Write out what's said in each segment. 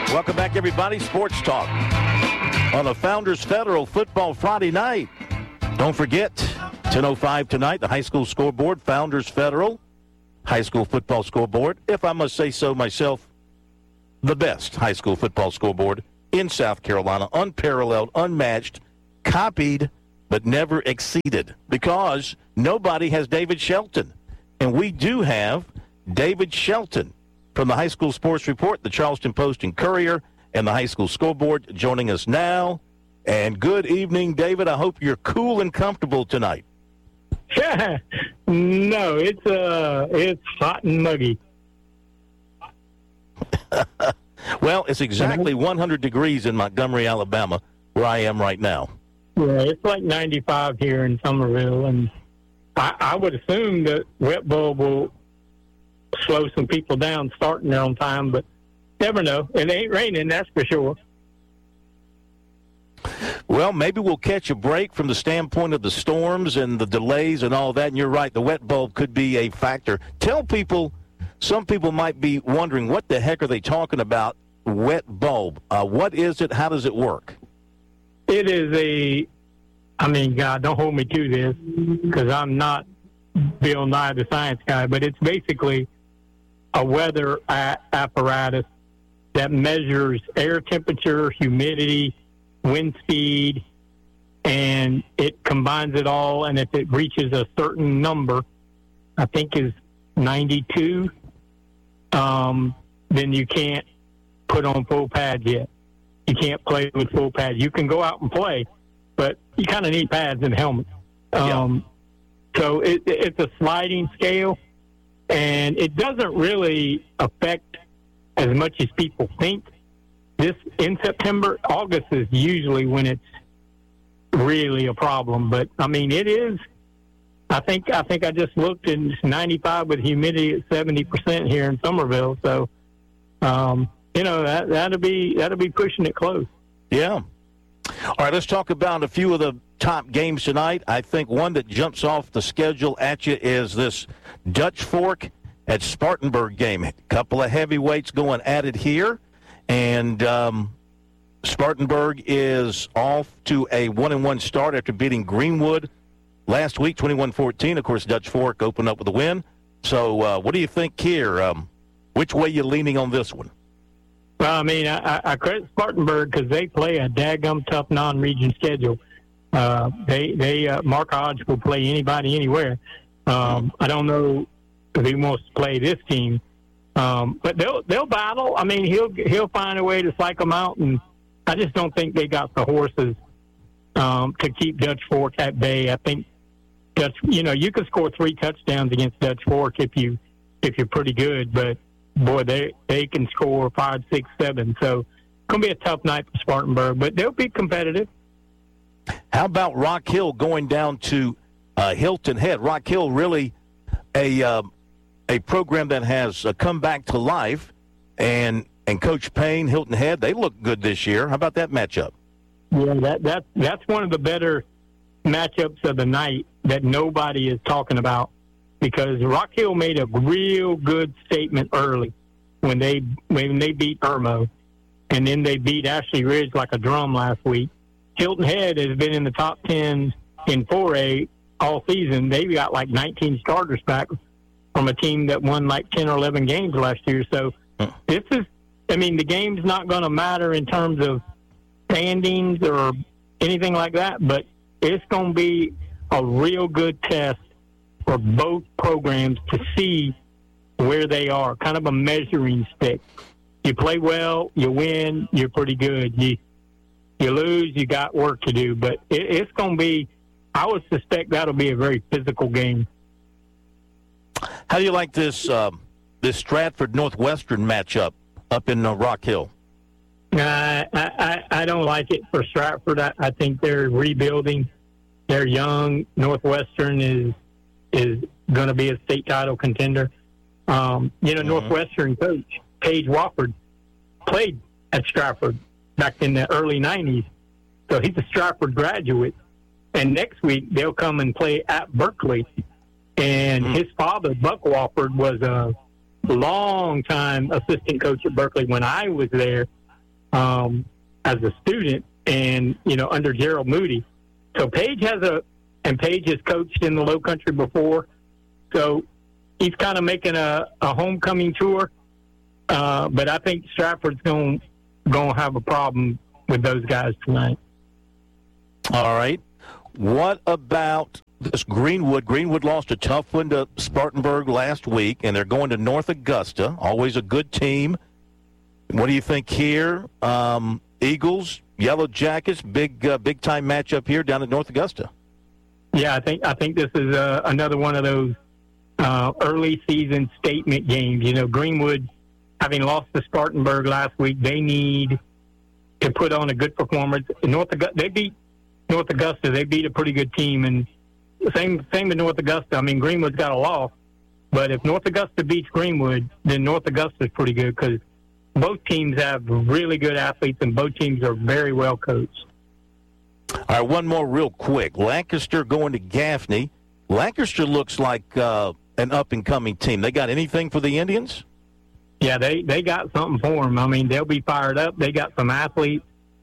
Welcome back, everybody. Sports Talk on the Founders Federal Football Friday night. Don't forget, 10:05 tonight, the high school scoreboard, Founders Federal high school football scoreboard. If I must say so myself, the best high school football scoreboard in South Carolina, unparalleled, unmatched, copied, but never exceeded, because nobody has David Shelton. And we do have David Shelton from the High School Sports Report, the Charleston Post and Courier, and the High School Scoreboard joining us now. And good evening, David. I hope you're cool and comfortable tonight. No, it's hot and muggy. Well, it's exactly 100 degrees in Montgomery, Alabama, where I am right now. Yeah, it's like 95 here in Summerville, and I would assume that wet bulb will slow some people down starting there on time, but never know. It ain't raining, that's for sure. Well, maybe we'll catch a break from the standpoint of the storms and the delays and all that, and you're right, the wet bulb could be a factor. Tell people, some people might be wondering, what the heck are they talking about, wet bulb? What is it? How does it work? It is God, don't hold me to this, because I'm not Bill Nye the Science Guy, but it's basically a weather apparatus that measures air temperature, humidity, wind speed, and it combines it all, and if it reaches a certain number, I think is 92, then you can't put on full pads yet. You can't play with full pads. You can go out and play, but you kind of need pads and helmets. So it's a sliding scale, and it doesn't really affect as much as people think. This in September, August is usually when it's really a problem. But I mean, it is. I think I just looked, and it's 95 with humidity at 70% here in Summerville. So, that'll be pushing it close. Yeah. All right, let's talk about a few of the top games tonight. I think one that jumps off the schedule at you is this Dutch Fork at Spartanburg game. A couple of heavyweights going at it here. And Spartanburg is off to a 1-1 start after beating Greenwood last week, 21-14. Of course, Dutch Fork opened up with a win. So what do you think here? Which way you leaning on this one? Well, I mean, I credit Spartanburg because they play a daggum tough non-region schedule. Mark Hodge will play anybody, anywhere. I don't know if he wants to play this team, but they'll battle. I mean, he'll find a way to psych them out, and I just don't think they got the horses to keep Dutch Fork at bay. I think you can score 3 touchdowns against Dutch Fork if you're pretty good, but boy, they can score 5, 6, 7. So it's going to be a tough night for Spartanburg, but they'll be competitive. How about Rock Hill going down to Hilton Head? Rock Hill really a program that has come back to life, and Coach Payne, Hilton Head, they look good this year. How about that matchup? Yeah, that's one of the better matchups of the night that nobody is talking about, because Rock Hill made a real good statement early when they beat Irmo, and then they beat Ashley Ridge like a drum last week. Hilton Head has been in the top 10 in 4A all season. They got like 19 starters back from a team that won like 10 or 11 games last year. So this is, I mean, the game's not going to matter in terms of standings or anything like that, but it's going to be a real good test for both programs to see where they are, kind of a measuring stick. You play well, you win, you're pretty good. You lose, you got work to do. But it's going to be, I would suspect that'll be a very physical game. How do you like this Stratford Northwestern matchup up in Rock Hill? I don't like it for Stratford. I think they're rebuilding. They're young. Northwestern is going to be a state title contender. Northwestern coach Paige Wofford played at Stratford back in the early 90s. So he's a Stratford graduate. And next week they'll come and play at Berkeley. And his father, Buck Wofford, was a long-time assistant coach at Berkeley when I was there. as a student, and under Gerald Moody. So Page Page has coached in the Low Country before, so he's kind of making a homecoming tour. But I think Stratford's going to have a problem with those guys tonight. All right. What about this Greenwood? Greenwood lost a tough one to Spartanburg last week, and they're going to North Augusta. Always a good team. What do you think here? Eagles, Yellow Jackets, big time matchup here down at North Augusta. Yeah, I think this is another one of those early season statement games. Greenwood, having lost to Spartanburg last week, they need to put on a good performance. They beat North Augusta. They beat a pretty good team, and same with North Augusta. I mean, Greenwood's got a loss, but if North Augusta beats Greenwood, then North Augusta's pretty good because both teams have really good athletes and both teams are very well coached. All right, one more real quick. Lancaster going to Gaffney. Lancaster looks like an up-and-coming team. They got anything for the Indians? Yeah, they got something for them. I mean, they'll be fired up. They got some athletes.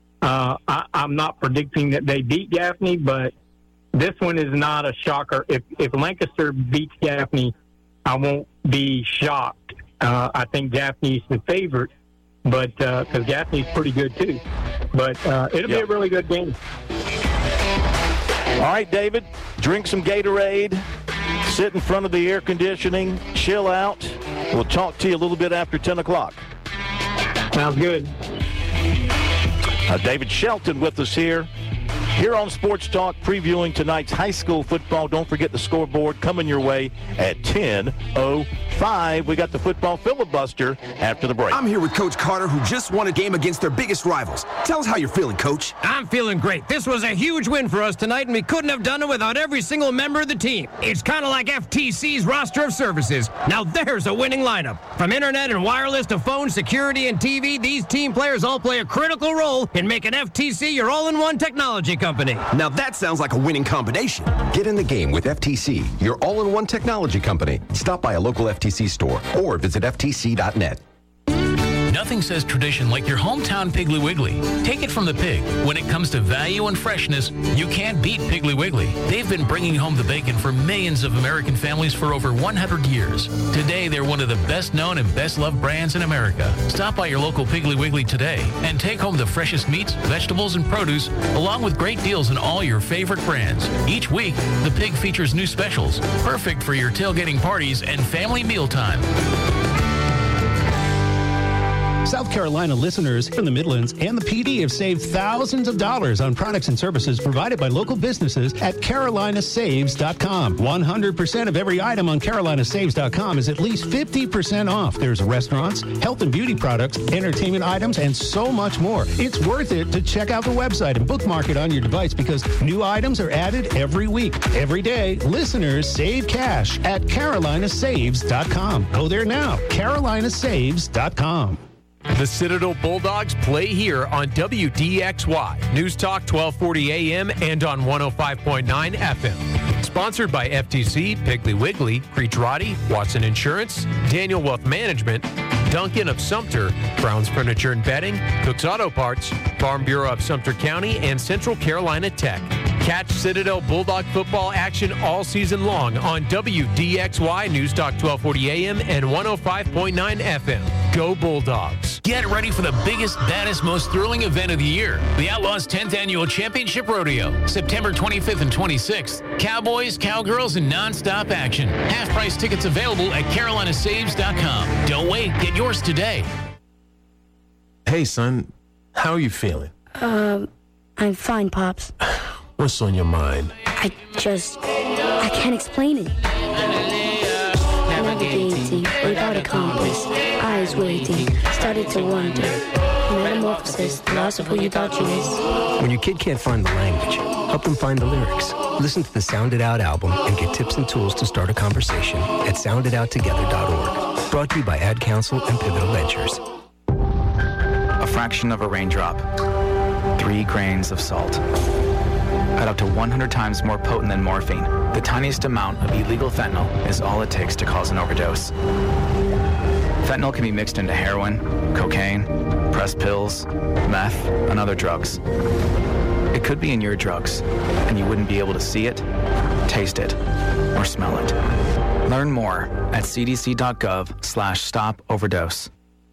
I'm not predicting that they beat Gaffney, but this one is not a shocker. If Lancaster beats Gaffney, I won't be shocked. I think Gaffney's the favorite, but because Gaffney's pretty good too. But it'll be a really good game. All right, David, drink some Gatorade, sit in front of the air conditioning, chill out. We'll talk to you a little bit after 10 o'clock. Sounds good. David Shelton with us here on Sports Talk, previewing tonight's high school football. Don't forget the scoreboard coming your way at 10:05. We got the football filibuster after the break. I'm here with Coach Carter, who just won a game against their biggest rivals. Tell us how you're feeling, Coach. I'm feeling great. This was a huge win for us tonight, and we couldn't have done it without every single member of the team. It's kind of like FTC's roster of services. Now there's a winning lineup. From internet and wireless to phone, security, and TV, these team players all play a critical role in making FTC your all-in-one technology company. Now that sounds like a winning combination. Get in the game with FTC, your all-in-one technology company. Stop by a local FTC store or visit ftc.net. Nothing says tradition like your hometown Piggly Wiggly. Take it from the pig. When it comes to value and freshness, you can't beat Piggly Wiggly. They've been bringing home the bacon for millions of American families for over 100 years. Today, they're one of the best-known and best-loved brands in America. Stop by your local Piggly Wiggly today and take home the freshest meats, vegetables, and produce, along with great deals on all your favorite brands. Each week, the pig features new specials, perfect for your tailgating parties and family mealtime. South Carolina listeners from the Midlands and the PD have saved thousands of dollars on products and services provided by local businesses at carolinasaves.com. 100% of every item on carolinasaves.com is at least 50% off. There's restaurants, health and beauty products, entertainment items, and so much more. It's worth it to check out the website and bookmark it on your device because new items are added every week. Every day, listeners save cash at carolinasaves.com. Go there now, carolinasaves.com. The Citadel Bulldogs play here on WDXY, News Talk 1240 AM and on 105.9 FM. Sponsored by FTC, Piggly Wiggly, Creech-Roddy, Watson Insurance, Daniel Wealth Management, Duncan of Sumter, Brown's Furniture and Bedding, Cook's Auto Parts, Farm Bureau of Sumter County, and Central Carolina Tech. Catch Citadel Bulldog football action all season long on WDXY, News Talk 1240 AM and 105.9 FM. Go Bulldogs. Get ready for the biggest, baddest, most thrilling event of the year. The Outlaws 10th Annual Championship Rodeo. September 25th and 26th. Cowboys, cowgirls, and nonstop action. Half-price tickets available at carolinasaves.com. Don't wait. Get yours today. Hey, son. How are you feeling? I'm fine, Pops. What's on your mind? I can't explain it. Navigating without a compass, eyes waiting, started to wonder. Metamorphosis, the loss of who you thought you was. When your kid can't find the language, help them find the lyrics. Listen to the Sound It Out album and get tips and tools to start a conversation at sounditout.together.org. Brought to you by Ad Council and Pivotal Ventures. A fraction of a raindrop, 3 grains of salt. At up to 100 times more potent than morphine, the tiniest amount of illegal fentanyl is all it takes to cause an overdose. Fentanyl can be mixed into heroin, cocaine, compressed pills, meth, and other drugs. It could be in your drugs, and you wouldn't be able to see it, taste it, or smell it. Learn more at cdc.gov/stop overdose.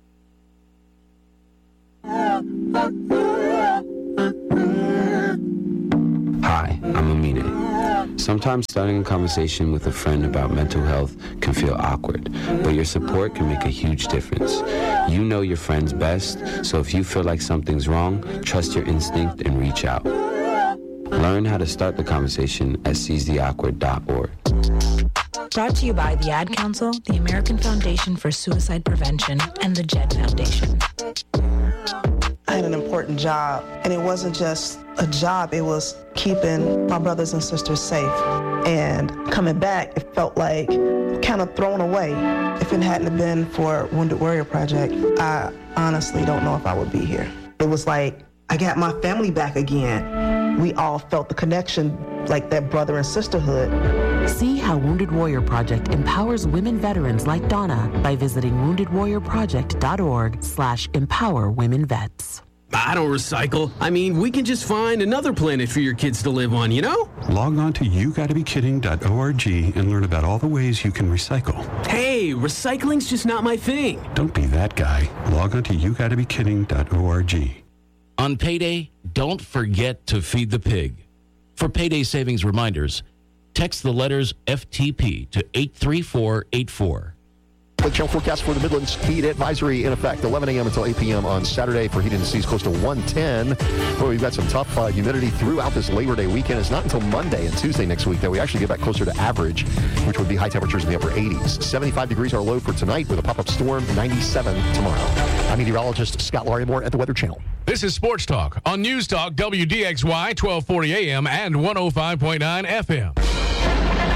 Hi, I'm Amine. Sometimes starting a conversation with a friend about mental health can feel awkward, but your support can make a huge difference. You know your friends best, so if you feel like something's wrong, trust your instinct and reach out. Learn how to start the conversation at seizetheawkward.org. Brought to you by the Ad Council, the American Foundation for Suicide Prevention, and the JED Foundation. I had an important job, and it wasn't just a job, it was keeping my brothers and sisters safe. And coming back, it felt like kind of thrown away. If it hadn't been for Wounded Warrior Project, I honestly don't know if I would be here. It was like, I got my family back again. We all felt the connection, like that brother and sisterhood. See how Wounded Warrior Project empowers women veterans like Donna by visiting woundedwarriorproject.org/empowerwomenvets. I don't recycle. I mean, we can just find another planet for your kids to live on, you know? Log on to yougottabekidding.org and learn about all the ways you can recycle. Hey, recycling's just not my thing. Don't be that guy. Log on to yougottabekidding.org. On payday, don't forget to feed the pig. For payday savings reminders, text the letters FTP to 83484. The channel forecast for the Midlands, heat advisory in effect 11 a.m. until 8 p.m. on Saturday for heat indices close to 110. Well, we've got some tough humidity throughout this Labor Day weekend. It's not until Monday and Tuesday next week that we actually get back closer to average, which would be high temperatures in the upper 80s. 75 degrees our low for tonight with a pop-up storm, 97 tomorrow. I'm meteorologist Scott Larimore at the Weather Channel. This is Sports Talk on News Talk WDXY 1240 AM and 105.9 FM.